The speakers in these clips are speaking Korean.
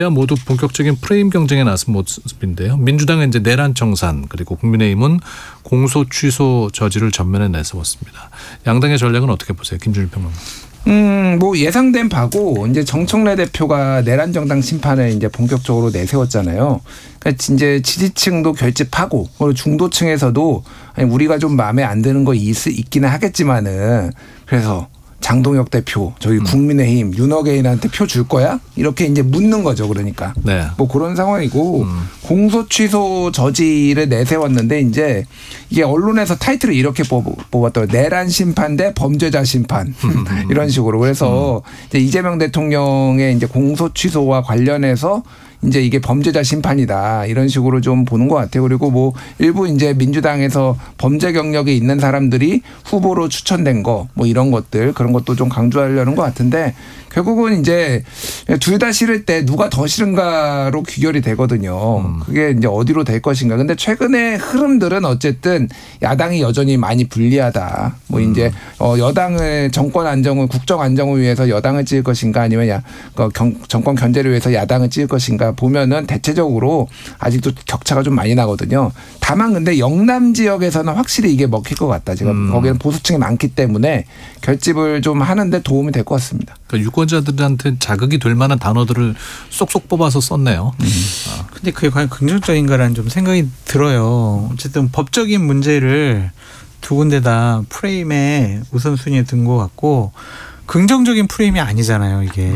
모두 본격적인 프레임 경쟁에 나선 모습인데요. 민주당은 이제 내란 청산 그리고 국민의힘은 공소 취소 저지를 전면에 내세웠습니다. 양당의 전략은 어떻게 보세요, 김준일 평론가? 뭐 예상된 바고 이제 정청래 대표가 내란 정당 심판을 이제 본격적으로 내세웠잖아요. 그러니까 이제 지지층도 결집하고 그리고 중도층에서도 아니 우리가 좀 마음에 안 드는 거 있기는 하겠지만은 그래서 장동혁 대표, 저희 국민의힘, 윤호개인한테 표 줄 거야? 이렇게 이제 묻는 거죠. 그러니까. 네. 뭐 그런 상황이고 공소 취소 저지를 내세웠는데 이제 이게 언론에서 타이틀을 이렇게 뽑았더라고요. 내란 심판 대 범죄자 심판. 이런 식으로. 그래서 이제 이재명 대통령의 이제 공소 취소와 관련해서 이제 이게 범죄자 심판이다 이런 식으로 좀 보는 것 같아요. 그리고 뭐 일부 이제 민주당에서 범죄 경력이 있는 사람들이 후보로 추천된 거 뭐 이런 것들 그런 것도 좀 강조하려는 것 같은데 결국은 이제 둘 다 싫을 때 누가 더 싫은가로 귀결이 되거든요. 그게 이제 어디로 될 것인가. 근데 최근의 흐름들은 어쨌든 야당이 여전히 많이 불리하다. 뭐 이제 여당을 정권 안정을 국정 안정을 위해서 여당을 찍을 것인가 아니면 정권 견제를 위해서 야당을 찍을 것인가 보면은 대체적으로 아직도 격차가 좀 많이 나거든요. 다만 근데 영남 지역에서는 확실히 이게 먹힐 것 같다. 제가 거기는 보수층이 많기 때문에 결집을 좀 하는데 도움이 될 것 같습니다. 그러니까 유권자들한테 자극이 될 만한 단어들을 쏙쏙 뽑아서 썼네요. 근데 그게 과연 긍정적인가라는 좀 생각이 들어요. 어쨌든 법적인 문제를 두 군데 다 프레임에 우선순위에 든 것 같고 긍정적인 프레임이 아니잖아요. 이게.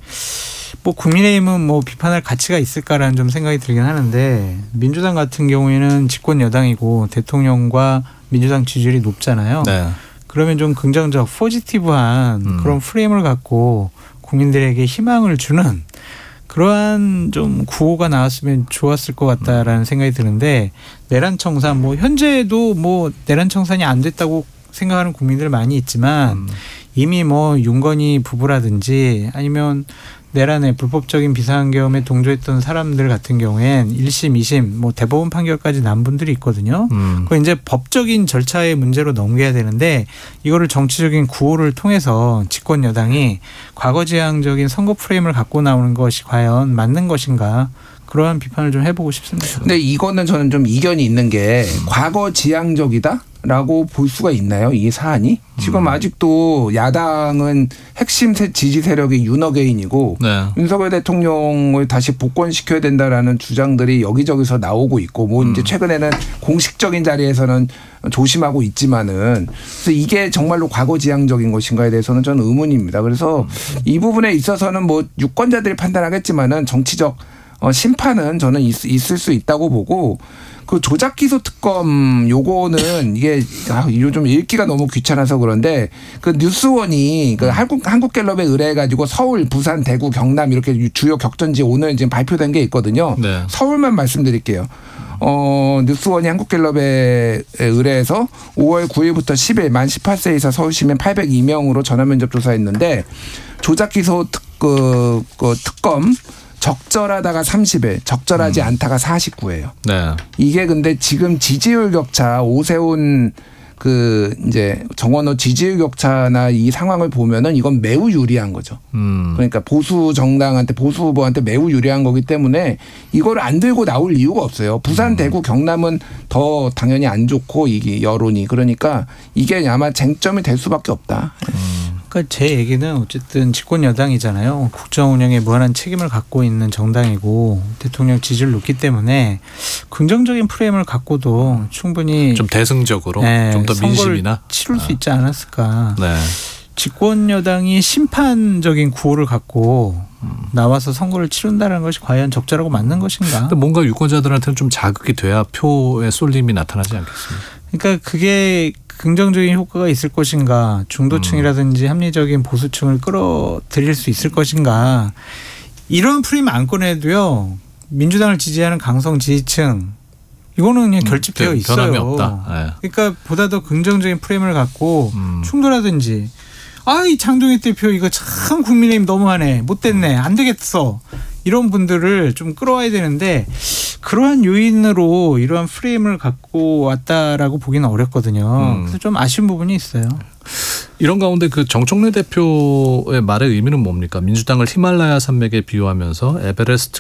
뭐 국민의힘은 뭐 비판할 가치가 있을까라는 좀 생각이 들긴 하는데 민주당 같은 경우에는 집권 여당이고 대통령과 민주당 지지율이 높잖아요. 네. 그러면 좀 긍정적, 포지티브한 그런 프레임을 갖고 국민들에게 희망을 주는 그러한 좀 구호가 나왔으면 좋았을 것 같다라는 생각이 드는데 내란 청산 뭐 현재도 뭐 내란 청산이 안 됐다고 생각하는 국민들 많이 있지만 이미 뭐 윤건희 부부라든지 아니면 내란의 불법적인 비상계엄에 동조했던 사람들 같은 경우엔 1심, 2심, 뭐 대법원 판결까지 난 분들이 있거든요. 그거 이제 법적인 절차의 문제로 넘겨야 되는데 이거를 정치적인 구호를 통해서 집권 여당이 과거지향적인 선거 프레임을 갖고 나오는 것이 과연 맞는 것인가? 그러한 비판을 좀 해보고 싶습니다. 근데 이거는 저는 좀 이견이 있는 게 과거지향적이다? 라고 볼 수가 있나요? 이 사안이? 지금 아직도 야당은 핵심 지지 세력이 윤호개인이고 네. 윤석열 대통령을 다시 복권시켜야 된다라는 주장들이 여기저기서 나오고 있고 뭐 이제 최근에는 공식적인 자리에서는 조심하고 있지만은 그래서 이게 정말로 과거지향적인 것인가에 대해서는 저는 의문입니다. 그래서 이 부분에 있어서는 뭐 유권자들이 판단하겠지만은 정치적 심판은 저는 있을 수 있다고 보고 그 조작 기소 특검 요거는 이게 요즘 읽기가 너무 귀찮아서 그런데 그 뉴스원이 그 한국갤럽에 의뢰해가지고 서울, 부산, 대구, 경남 이렇게 주요 격전지 오늘 지금 발표된 게 있거든요. 네. 서울만 말씀드릴게요. 뉴스원이 한국갤럽에 의뢰해서 5월 9일부터 10일 만 18세 이상 서울시민 802명으로 전화면접 조사했는데 조작 기소 특검 적절하다가 30일, 적절하지 않다가 49예요. 네. 이게 근데 지금 지지율 격차, 오세훈 그 이제 정원호 지지율 격차나 이 상황을 보면은 이건 매우 유리한 거죠. 그러니까 보수 정당한테 보수 후보한테 매우 유리한 거기 때문에 이걸 안 들고 나올 이유가 없어요. 부산, 대구, 경남은 더 당연히 안 좋고 이게 여론이 그러니까 이게 아마 쟁점이 될 수밖에 없다. 그러니까 제 얘기는 어쨌든 집권 여당이잖아요. 국정 운영에 무한한 책임을 갖고 있는 정당이고 대통령 지지를 놓기 때문에 긍정적인 프레임을 갖고도 충분히 좀 대승적으로 네, 좀 더 민심이나 치룰 수 있지 않았을까. 네. 집권 여당이 심판적인 구호를 갖고 나와서 선거를 치른다는 것이 과연 적절하고 맞는 것인가. 근데 뭔가 유권자들한테는 좀 자극이 돼야 표의 쏠림이 나타나지 않겠습니까? 그러니까 그게 긍정적인 효과가 있을 것인가, 중도층이라든지 합리적인 보수층을 끌어들일 수 있을 것인가, 이런 프레임 안 꺼내도요 민주당을 지지하는 강성 지지층 이거는 그냥 결집되어 있어요. 변함이 없다. 네. 그러니까 보다 더 긍정적인 프레임을 갖고 충돌하든지 이 장동혁 대표 이거 참 국민의힘 너무하네, 못됐네, 안 되겠어, 이런 분들을 좀 끌어와야 되는데 그러한 요인으로 이러한 프레임을 갖고 왔다라고 보기는 어렵거든요. 그래서 좀 아쉬운 부분이 있어요. 이런 가운데 그 정청래 대표의 말의 의미는 뭡니까? 민주당을 히말라야 산맥에 비유하면서 에베레스트